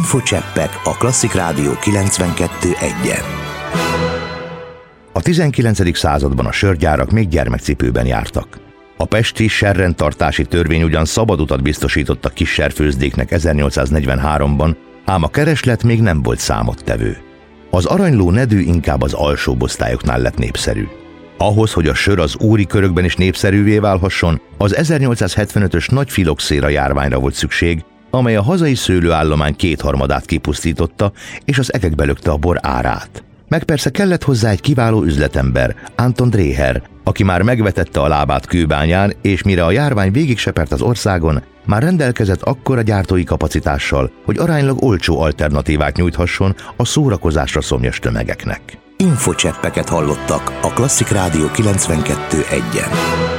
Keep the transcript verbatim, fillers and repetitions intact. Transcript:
Infocseppek a Klasszik Rádió kilencvenkettő egyen. A tizenkilencedik században a sörgyárak még gyermekcipőben jártak. A pesti serrendtartási törvény ugyan szabad utat biztosított a kis serfőzdéknek ezernyolcszáznegyvenháromban, ám a kereslet még nem volt számottevő. Az aranyló nedű inkább az alsóbb osztályoknál lett népszerű. Ahhoz, hogy a sör az úri körökben is népszerűvé válhasson, az ezernyolcszázhetvenötös nagy filoxéra járványra volt szükség, amely a hazai szőlőállomány kétharmadát kipusztította, és az egekbe lökte a bor árát. Meg persze kellett hozzá egy kiváló üzletember, Anton Dreher, aki már megvetette a lábát kőbányán, és mire a járvány végig sepert az országon, már rendelkezett akkora gyártói kapacitással, hogy aránylag olcsó alternatívát nyújthasson a szórakozásra szomjas tömegeknek. Infocseppeket hallottak a Klasszik Rádió kilencvenkettő egyen.